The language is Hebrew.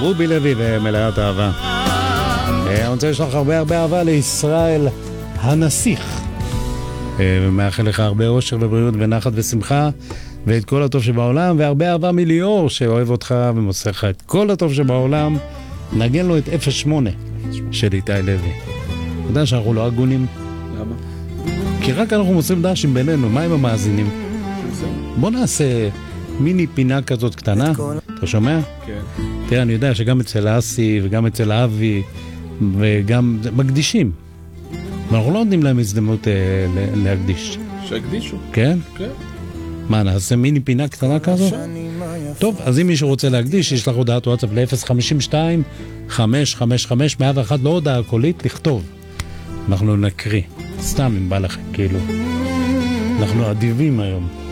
רובי לוי ומלאת אהבה. אני רוצה לשלוח הרבה אהבה לישראל הנסיך. ומאחל לך הרבה אושר ובריאות ונחת ושמחה ואת כל הטוב שבעולם, והרבה אהבה מליאור שאוהב אותך ומוסר לך את כל הטוב שבעולם. נגן לו את 08 של איתי לוי. אתה יודע שאנחנו לא הגונים? למה? כי רק אנחנו מוסרים דשים בינינו. מה עם המאזינים? בוא נעשה מיני פינה כזאת קטנה. אתה שומע? כן. תראה, אני יודע שגם אצל אסי וגם אצל אבי וגם מקדישים. ואנחנו לא נותנים להם הזדמנות להקדיש. שהקדישו. כן? כן. מה, נעשה מיני פינה קטנה כזו? טוב, אז אם מישהו רוצה להקדיש, יש לך הודעת וואטסאפ ל-052-555-101, לא הודעה קולית, לכתוב. אנחנו נקריא. סתם אם בא לכם, כאילו. אנחנו אדיבים היום.